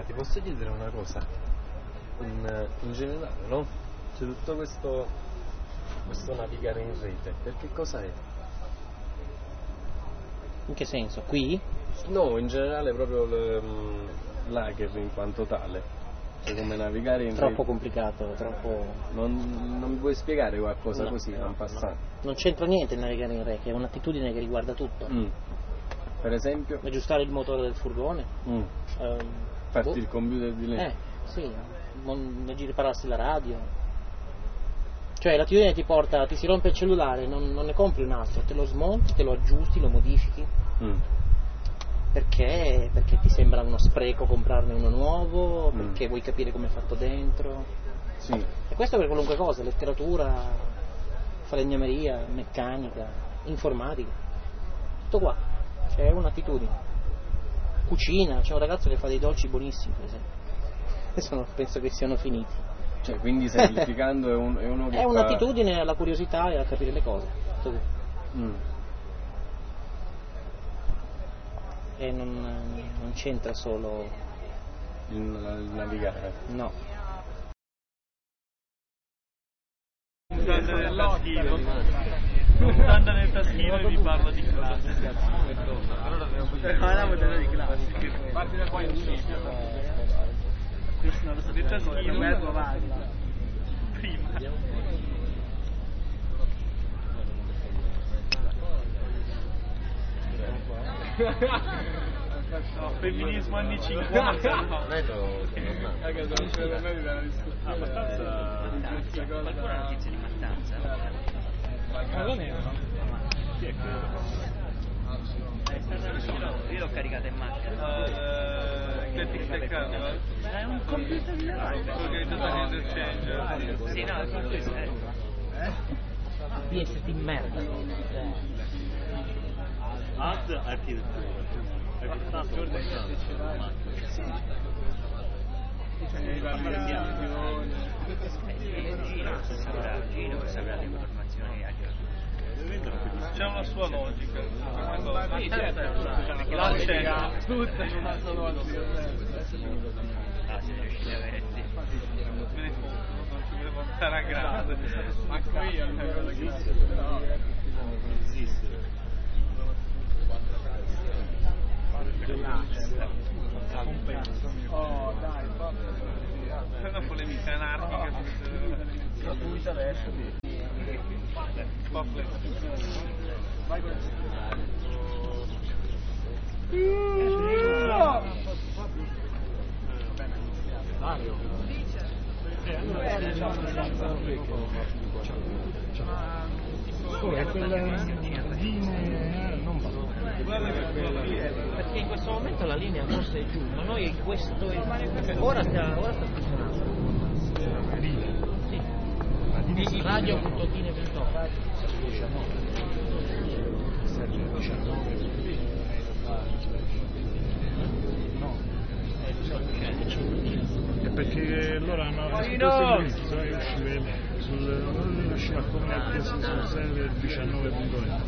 ti posso chiedere una cosa? In generale, no? C'è tutto questo navigare in rete, per che cosa è? In che senso? Qui? No, in generale proprio l'hacker in quanto tale. Cioè come navigare in Troppo rete. complicato, troppo... Non mi puoi spiegare qualcosa No, così, no, en passant? non c'entra niente il navigare in rete, è un'attitudine che riguarda tutto. Per esempio? Aggiustare il motore del furgone. Farti il computer di lei. Sì, ripararsi la radio. Cioè l'attitudine ti si rompe il cellulare, non ne compri un altro, te lo smonti, te lo aggiusti, lo modifichi. Perché ti sembra uno spreco comprarne uno nuovo, perché vuoi capire come è fatto dentro. Sì. E questo per qualunque cosa, letteratura, falegnameria, meccanica, informatica. Tutto qua, c'è un'attitudine. Cucina, c'è un ragazzo che fa dei dolci buonissimi, per esempio. Adesso penso che siano finiti. Cioè, quindi semplificando è uno che è un'attitudine alla curiosità e a capire le cose. Tutto qui. E non c'entra solo il navigare. No. Puntando nel taschino e vi parlo di classe. Allora modello di classe. Parti da qua in questo non lo so, nel taschino mezzo avanti. Prima. No, femminismo anni 50. Qualcuno ha notizia di Mattanza? Chi è quello? Io l'ho caricata in macchina. È un computer di organizzazione interchange. Sì, no, è per questo. PS di merda. Ad architettura. È portato la Gino saprà le informazioni c'è una sua logica. Sì, certo, La c'è tutta in una sua logica. siete riusciti a avere Non ci volevo andare a grande. Ma qui non esiste. Oh dai, è una polemica anarchica gratuita adesso. Vai con Mario. Non va. Perché in questo momento la linea forse è giù, ma noi ora sta funzionando. Sì. Radio.tine.it. È perché loro hanno non riusciva a connettersi sul server 19.net.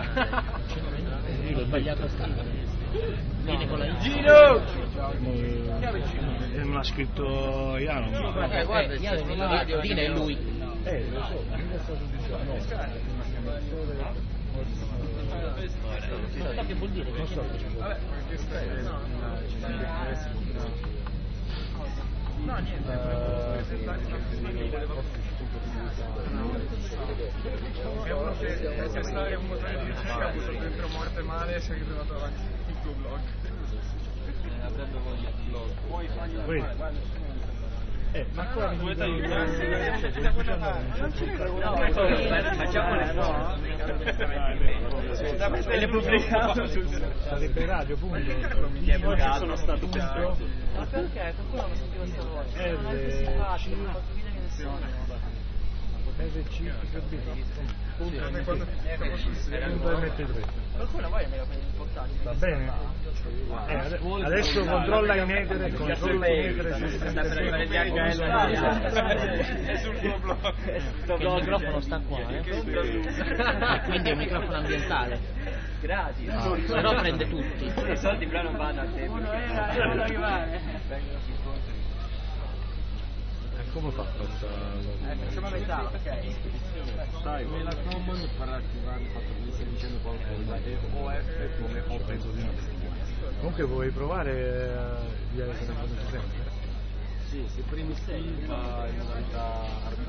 Io l'ho sbagliato a scrivere. Viene con la Gino! Non ha scritto Iano. Guarda, Dina è lui. Lo so, Che vuol dire? non so. No, niente, è uno che è un motore di ricerca, ha avuto dentro morte male e si è ritrovato davanti il tuo blog. Avrebbe voglia di blog. Puoi fargli ma qua non ci facciamo le pubblicato sarebbe radio punto oggi sono stato carico. Ma perché? Qualcuno non sentiva sta voce? Qualcuno poi me lo portare. Va bene? Adesso controlla in etere, controlla in etere È sul tuo blog. Il microfono sta qua, quindi è un microfono ambientale. gratis. Però prende tutti. I soldi però non vanno a te Come fa questa? facciamo metà, ok. Sai, nella common per attivare il fatto che mi stai dicendo qualcosa e OF come ho preso di me. Comunque vuoi provare a inviare come si sente? Sì, se primi scriva in modalità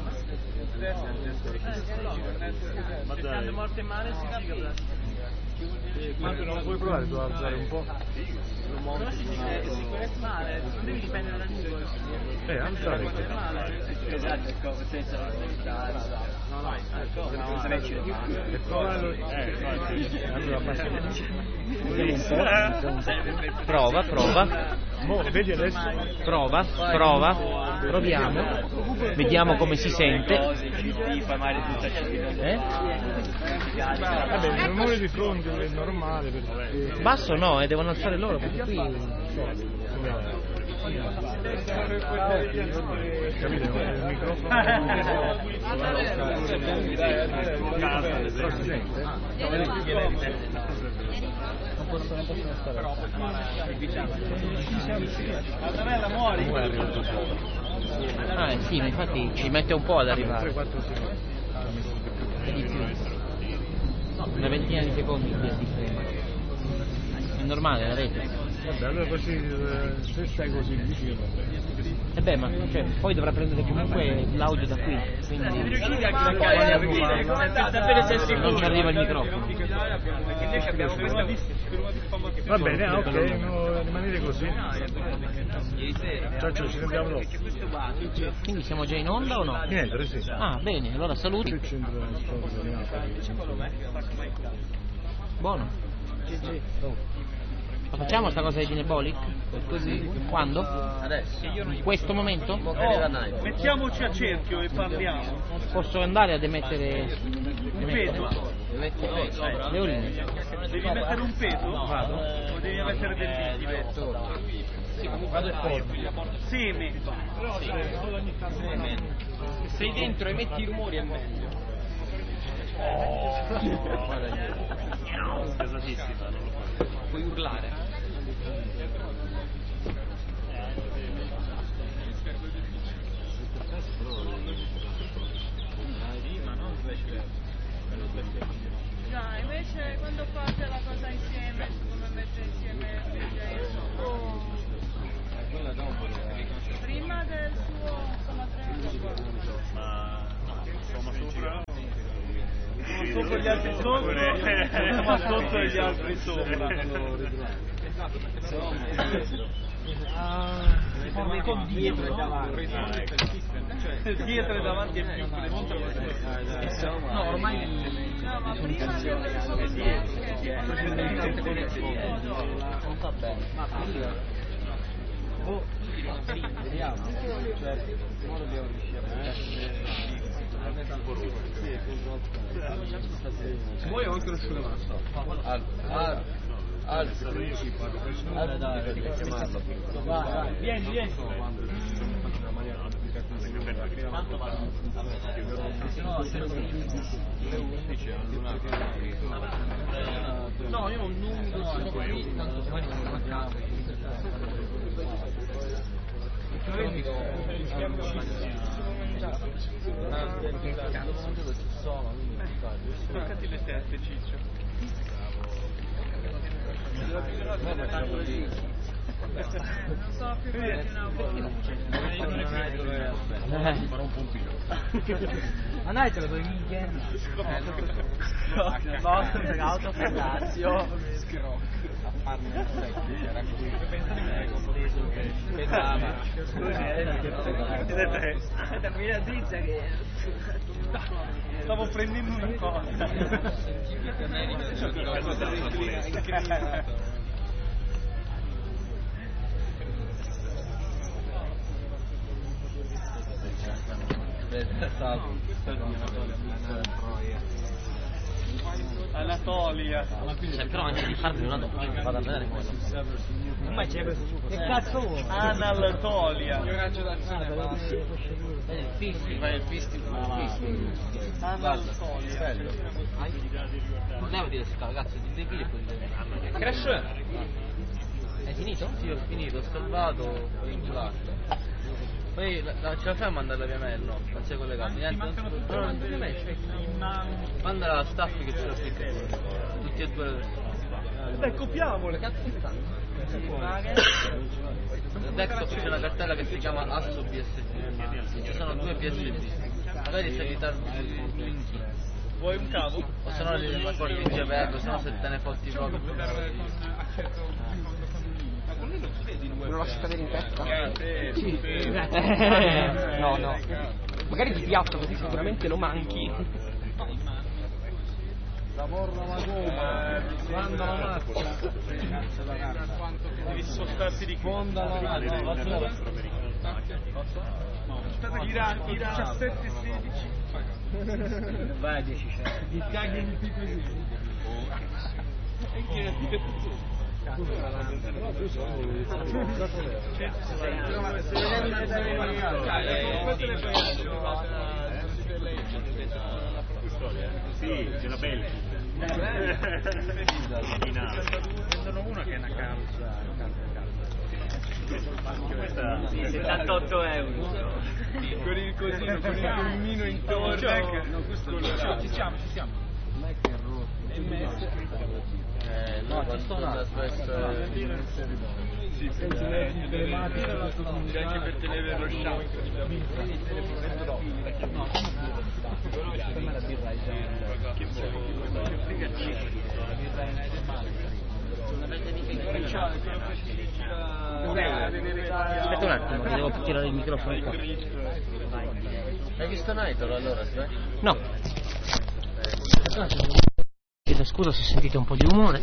Ma dai. morte male si capisce. Ma non puoi provare tu a alzare un po'? Male, non devi dipendere dal numero. Alzare. Esatto, senza E provarlo. Allora abbassa. Prova. Vedi adesso? Proviamo. Vediamo come si sente. Vabbè, il rumore di fronte è normale perché... Basso no, devono alzare loro perché qui... Capito? Il microfono... Però si sente? Non possono stare. Ah sì, ma infatti ci mette un po' ad arrivare. 3-4 secondi. E di più. Una ventina di secondi di differenza. È normale la rete. Vabbè, allora così, se stai così vicino... E beh, ma cioè, poi dovrà prendere comunque l'audio da qui, quindi non ci arriva il microfono. Va bene, ok, no, rimanete così. Ciao, ci sentiamo dopo. Quindi siamo già in onda o no? Niente, sì. Ah, bene, allora saluti. Il centro storico di Napoli. Buono. La facciamo sta cosa di Ginebolic? Così? Quando? Adesso. In questo momento? Mettiamoci a cerchio e parliamo. Posso andare ad emettere Un peso? le oline? Devi mettere un peso? Vado. O devi mettere del liquido? Seme. Se sei dentro e metti i rumori è meglio. Pesatissima, non lo fai. Puoi urlare. No, invece quando fate la cosa insieme, come mette insieme prima del suo insomma Sopra gli altri sopra, ma sotto e gli altri sopra. Con dietro e davanti. Dietro e davanti è più preciso. No, ormai no, ma prima del suo non sta bene. Vediamo. Vuoi ho anche nessuno vai, vieni. No, io non toccati le teste, Ciccio. non so più di una volta. Farò un pompino. Ma dai, te lo devi chiedere. Boston, Auto, Fondazio. A farmi un secchio, era così. Pesava. Termina zizza che... Stavo prendendo una cosa. Anatolia. Cercherò anche di farmi una domanda, vado a vedere come Ma c'è che cazzo vuoi? Anatolia. il fisting. Anatolia. Levati da scala, cazzo, ti devi e poi Crash. Hai finito? Sì, ho finito, ho salvato, ho inculato. Poi ce la fai a mandare via mail? No, non sei collegato. Niente, manda la staff che ce la spicca tutti e due. Dai, copiamole. Desktop c'è una cartella che si chiama Asso BSD. Ci sono 2 PSD. Magari se li tardi. Vuoi un cavo? O se no li porti in JPEG, o se no se te ne fotti proprio. Non lo lasci cadere in testa? Sì. No. Magari ti piatto così sicuramente lo manchi. Lavora la gomma, manda la macchina. Devi spostarti di Fonda la macchina. Aspetta, ira 17-16. Vai a 10 Ti caghi di più così. Sì, c'è la Belgio. Prendono una che è una calza. Questa 78 euro. Con il cosino, con il cammino intorno. Ci siamo. No, ci sto una Sì, anche per tenere lo shampoo. Aspetta un attimo, che devo tirare il microfono qua. Hai visto Nitro allora? No. Chiedo scusa se sentite un po' di rumore.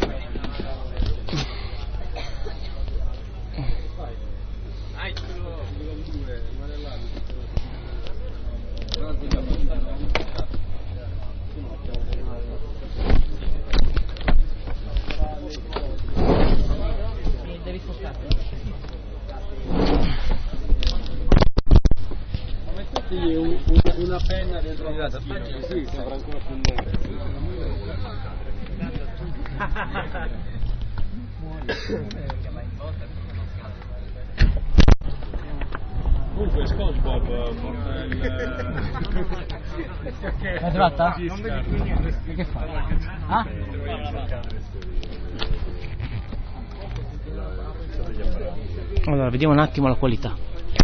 Devi spostarti. Una penna dentro la tastiera, così sembra ancora più nero. Comunque SpongeBob L'hai trovata? Non vedi più niente. Che fai? Ah? Allora, vediamo un attimo la qualità.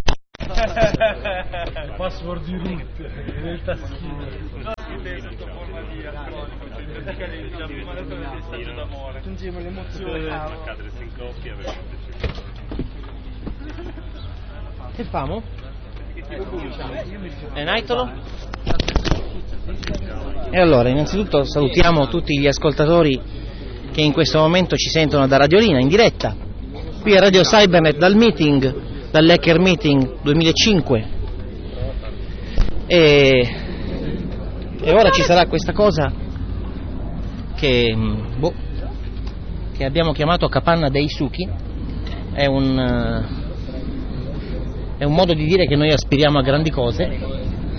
password di root nel taschino. No, è sotto forma di acronico, cioè in pratica devi già prima detto che sei stato d'amore. Aggiungiamo l'emozione. Accadere se in coppia Che famo? E Naitolo? E allora, innanzitutto salutiamo tutti gli ascoltatori che in questo momento ci sentono da Radiolina in diretta, qui a Radio Cybernet dal meeting, dall'Hacker Meeting 2005, e ora ci sarà questa cosa che abbiamo chiamato Capanna dei Suchi. È un modo di dire che noi aspiriamo a grandi cose,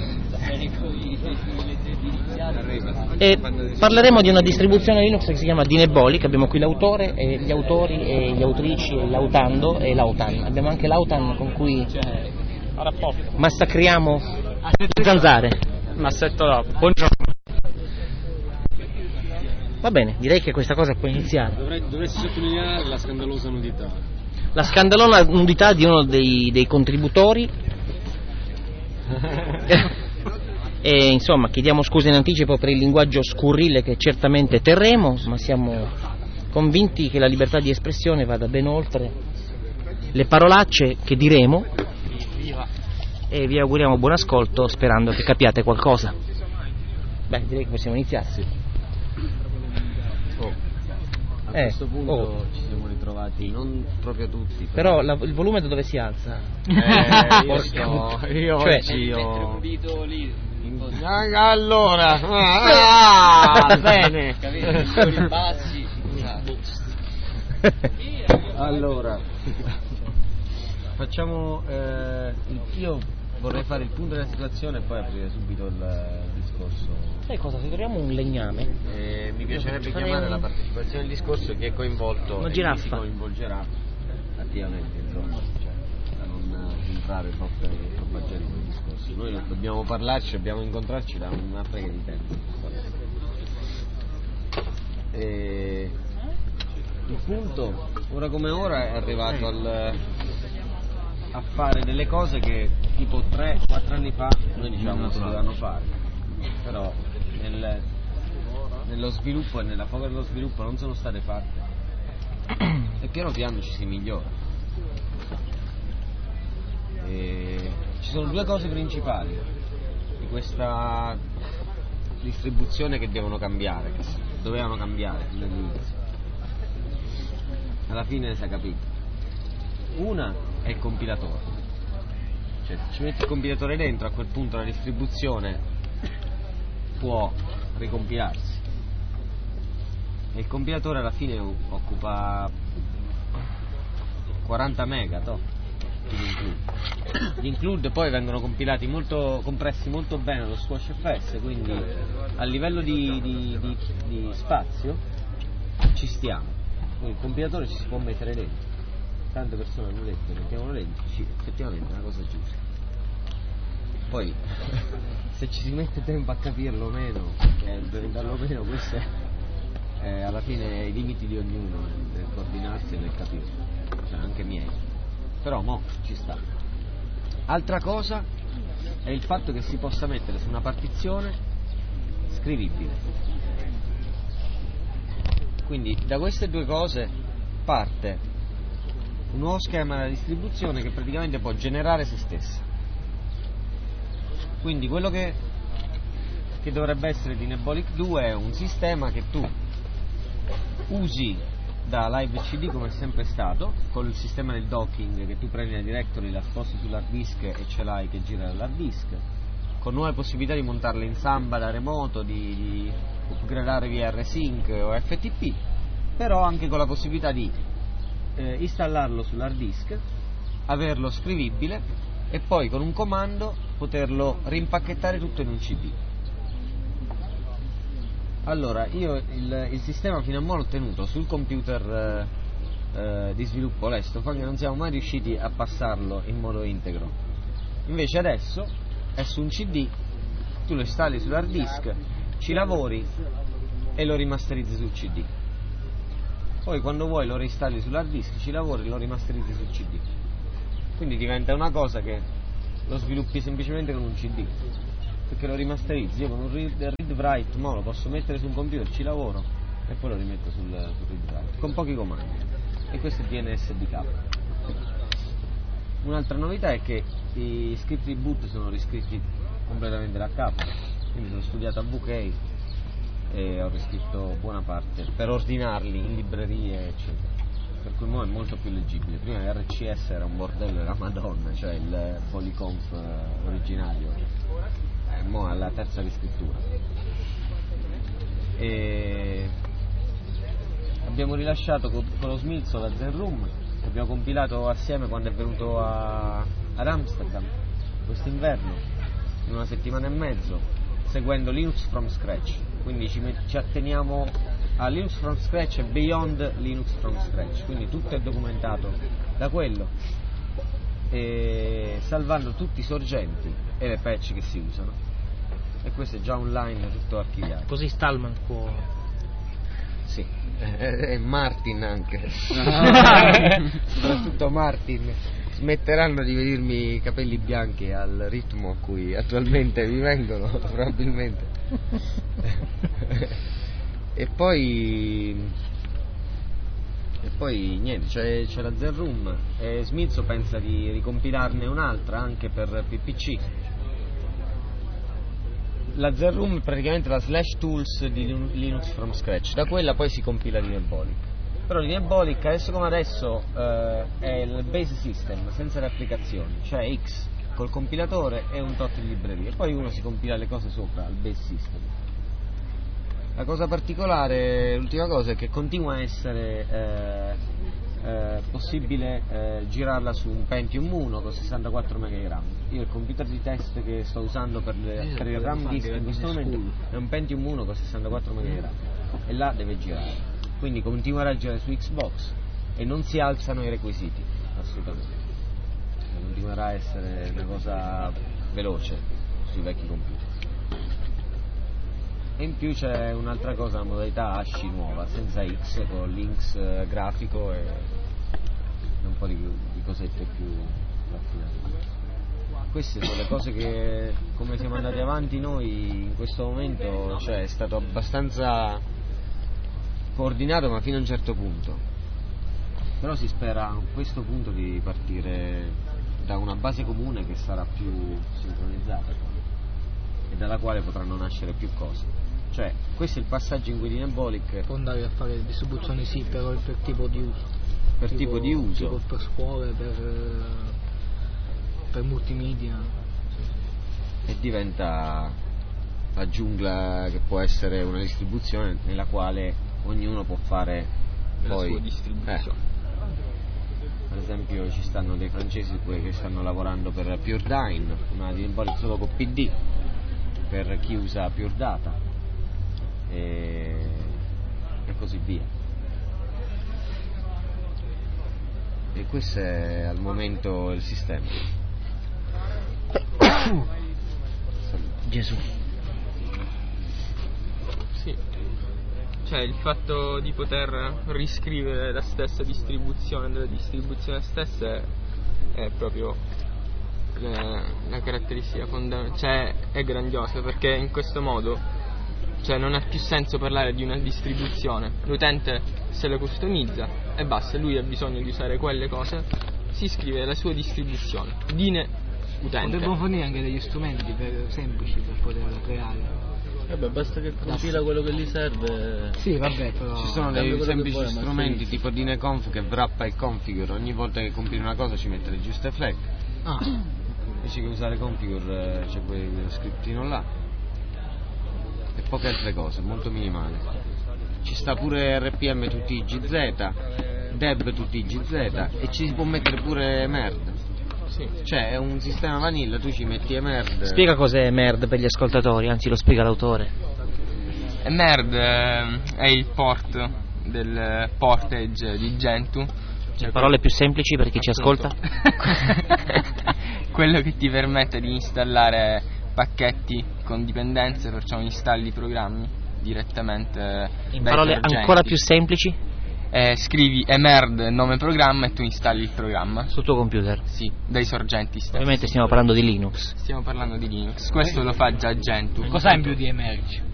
e parleremo di una distribuzione Linux che si chiama Dineboli, che abbiamo qui l'autore e gli autori e gli autrici, e l'Autando e l'Autan. Abbiamo anche l'Autan con cui massacriamo zanzare. Massetto dopo. Buongiorno. Va bene, direi che questa cosa può iniziare. Dovresti sottolineare la scandalosa nudità. La scandalosa nudità di uno dei contributori. E insomma, chiediamo scusa in anticipo per il linguaggio scurrile che certamente terremo, ma siamo convinti che la libertà di espressione vada ben oltre le parolacce che diremo, e vi auguriamo buon ascolto sperando che capiate qualcosa. Beh, direi che possiamo iniziare. Sì. A questo punto ci siamo ritrovati, non proprio tutti. Però il volume da dove si alza? Io Cioè, oggi ho Allora, bene. Capito? Bassi. Allora, facciamo. Io vorrei fare il punto della situazione e poi aprire subito il discorso. Sai cosa? Se troviamo un legname. Mi piacerebbe chiamare la partecipazione al discorso chi è coinvolto una e giraffa. chi si coinvolgerà attivamente, insomma, cioè, da non entrare troppa gente nel discorso. Noi dobbiamo parlarci, dobbiamo incontrarci da una frega di tempo. Il punto, ora come ora, è arrivato a fare delle cose che tipo 3-4 anni fa noi diciamo si dovevano fare, però nello sviluppo e nella foga dello sviluppo non sono state fatte e piano piano ci si migliora. Ci sono due cose principali di questa distribuzione che dovevano cambiare dall'inizio. Alla fine si è capito. Una è il compilatore, cioè se ci metti il compilatore dentro, a quel punto la distribuzione può ricompilarsi e il compilatore alla fine occupa 40 mega gli include poi vengono compressi molto bene allo SquashFS, quindi a livello di spazio ci stiamo. Il compilatore ci si può mettere dentro, tante persone hanno detto mettiamolo dentro, sì, effettivamente è una cosa giusta. Poi se ci si mette tempo a capirlo meno e implementarlo meno, questo è alla fine i limiti di ognuno nel coordinarsi e nel capirlo, cioè anche miei, però mo ci sta. Altra cosa è il fatto che si possa mettere su una partizione scrivibile. Quindi da queste due cose parte un nuovo schema della distribuzione che praticamente può generare se stessa. Quindi quello che dovrebbe essere di Nebolic 2 è un sistema che tu usi da Live CD come è sempre stato, con il sistema del docking, che tu prendi la directory, la sposti sull'hard disk e ce l'hai che gira dall'hard disk, con nuove possibilità di montarle in Samba da remoto, di upgradare via rsync o FTP, però anche con la possibilità di installarlo sull'hard disk, averlo scrivibile e poi con un comando poterlo rimpacchettare tutto in un CD. Allora, io il sistema fino a ora l'ho tenuto sul computer di sviluppo Lestofan, che non siamo mai riusciti a passarlo in modo integro. Invece adesso è su un CD, tu lo installi sull'hard disk, ci lavori e lo rimasterizzi sul CD. Poi quando vuoi lo reinstalli sull'hard disk, ci lavori e lo rimasterizzi sul CD. Quindi diventa una cosa che lo sviluppi semplicemente con un CD, perché lo rimasterizzi. Io con un read write lo posso mettere su un computer, ci lavoro e poi lo rimetto sul read write con pochi comandi, e questo è DNS-DK. Un'altra novità è che i script di boot sono riscritti completamente da capo, quindi sono studiato a VK e ho riscritto buona parte per ordinarli in librerie eccetera, per cui ora è molto più leggibile. Prima l'RCS era un bordello della Madonna, cioè il polyconf originario, mo alla terza riscrittura. E abbiamo rilasciato con lo Smilzo la Zen Room, che abbiamo compilato assieme quando è venuto ad Amsterdam quest'inverno, in una settimana e mezzo, seguendo Linux from scratch. Quindi ci atteniamo a Linux from scratch e beyond Linux from scratch, quindi tutto è documentato da quello, e salvando tutti i sorgenti e le patch che si usano, e questo è già online, tutto archiviato. Così Stallman può... Sì, e Martin anche. Soprattutto Martin. Smetteranno di vedermi i capelli bianchi al ritmo a cui attualmente mi vengono, probabilmente. E poi niente, c'è la Zen Room, e Smizzo pensa di ricompilarne un'altra anche per PPC. La Zen Room è praticamente la slash tools di Linux from scratch, da quella poi si compila di Nebolic. Però di Nebolic adesso come adesso è il base system senza le applicazioni, cioè X, col compilatore e un tot di librerie, poi uno si compila le cose sopra al base system. La cosa particolare, l'ultima cosa, è che continua a essere possibile girarla su un Pentium 1 con 64 MB. Io il computer di test che sto usando per il RAM disk in questo momento è un Pentium 1 con 64 MB e là deve girare, quindi continuerà a girare su Xbox e non si alzano i requisiti assolutamente, continuerà a essere una cosa veloce sui vecchi computer. E in più c'è un'altra cosa, la modalità ASCII nuova, senza X, con l'Inks grafico e un po' di cosette più raffinate. Queste sono le cose che, come siamo andati avanti noi in questo momento, cioè è stato abbastanza coordinato ma fino a un certo punto. Però si spera a questo punto di partire da una base comune che sarà più sincronizzata e dalla quale potranno nascere più cose. Cioè, questo è il passaggio in cui Dynabolic può andare a fare distribuzioni sì, però per tipo di uso. Per tipo di uso. Tipo per scuole, per multimedia. E diventa la giungla che può essere una distribuzione nella quale ognuno può fare la poi sua distribuzione. Per esempio ci stanno dei francesi che stanno lavorando per PureDyn, una Dynabolic solo con PD, per chi usa Pure Data e così via. E questo è al momento il sistema. Gesù. Sì. Cioè il fatto di poter riscrivere la stessa distribuzione della distribuzione stessa è proprio la caratteristica fondamentale, cioè è grandiosa, perché in questo modo non ha più senso parlare di una distribuzione, l'utente se la customizza e basta, lui ha bisogno di usare quelle cose, si scrive la sua distribuzione, Dine utente. Potremmo fornire anche degli strumenti semplici per poterla creare. Basta che compila quello che gli serve. Sì, vabbè, però ci sono dei semplici strumenti tipo Dyneconf che wrappa il configure, ogni volta che compili una cosa ci mette le giuste flag. Invece che usare configure c'è quello scriptino là e poche altre cose, molto minimale. Ci sta pure RPM tutti i GZ, Deb tutti i GZ e ci si può mettere pure Merd. Sì. Cioè è un sistema vanilla, tu ci metti Merd. Spiega cos'è Merd per gli ascoltatori, anzi lo spiega l'autore. Merd è il port del portage di Gentoo. Cioè, parole più semplici per chi ci ascolta. Quello che ti permette di installare pacchetti con dipendenze, perciò installi i programmi direttamente. In parole sorgenti. Ancora più semplici? Scrivi emerd nome programma e tu installi il programma sul tuo computer? Sì, dai sorgenti stessi. Ovviamente stiamo parlando di Linux. Stiamo parlando di Linux, questo lo fa già Gentoo. Cos'ha in più di emerge?